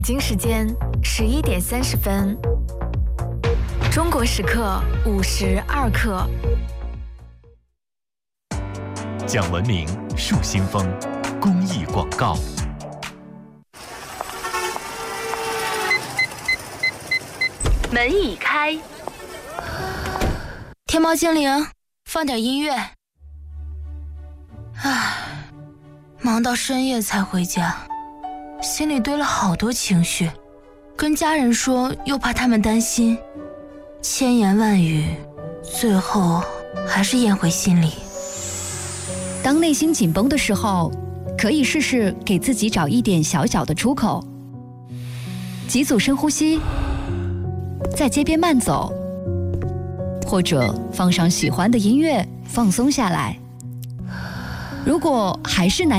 京时间11:30，中国时刻52刻。 讲文明树新风，公益广告。 门已开。 天猫精灵，放点音乐。唉，忙到深夜才回家，心里堆了好多情绪，跟家人说又怕他们担心，千言万语，最后还是咽回心里。 当内心紧绷的时候，可以试试给自己找一点小小的出口。几组深呼吸，在街边慢走，或者放上喜欢的音乐，放松下来。如果还是难